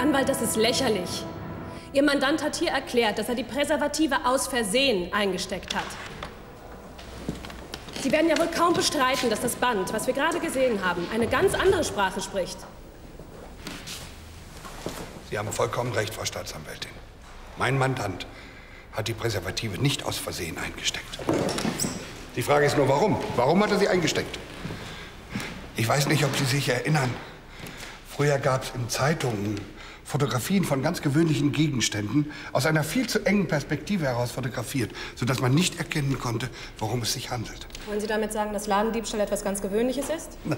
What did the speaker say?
Anwalt, das ist lächerlich. Ihr Mandant hat hier erklärt, dass er die Präservative aus Versehen eingesteckt hat. Sie werden ja wohl kaum bestreiten, dass das Band, was wir gerade gesehen haben, eine ganz andere Sprache spricht. Sie haben vollkommen recht, Frau Staatsanwältin. Mein Mandant hat die Präservative nicht aus Versehen eingesteckt. Die Frage ist nur, warum? Warum hat er sie eingesteckt? Ich weiß nicht, ob Sie sich erinnern. Früher gab es in Zeitungen Fotografien von ganz gewöhnlichen Gegenständen aus einer viel zu engen Perspektive heraus fotografiert, sodass man nicht erkennen konnte, worum es sich handelt. Wollen Sie damit sagen, dass Ladendiebstahl etwas ganz Gewöhnliches ist?